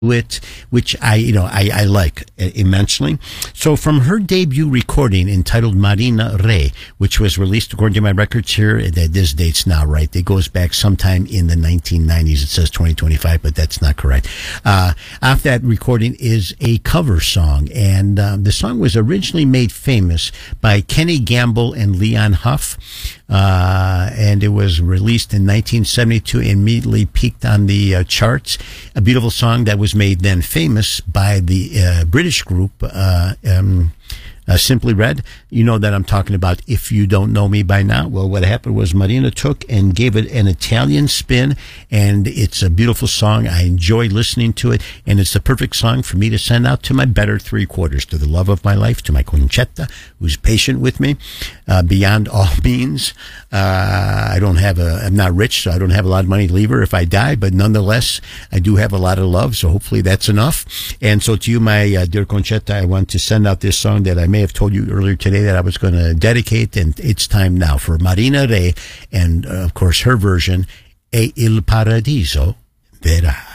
it, which I like immensely. So from her debut recording entitled Marina Re, which was released according to my records here, this date's not right. It goes back sometime in the 1990s. It says 2025, but that's not correct. Off that recording is a cover song, and the song was originally made famous by Kenny Gamble and Leon Huff. And it was released in 1972, immediately peaked on the charts. A beautiful song that was made then famous by the British group Simply Red. You know that I'm talking about If You Don't Know Me By Now. Well, what happened was Marina took and gave it an Italian spin, and it's a beautiful song. I enjoy listening to it, and it's the perfect song for me to send out to my better three quarters, to the love of my life, to my Concetta, who's patient with me beyond all means. I'm not rich, so I don't have a lot of money to leave her if I die, but nonetheless, I do have a lot of love, so hopefully that's enough. And so to you, my dear Concetta, I want to send out this song that I may have told you earlier today that I was going to dedicate, and it's time now for Marina Re, and of course her version, E il paradiso verrà.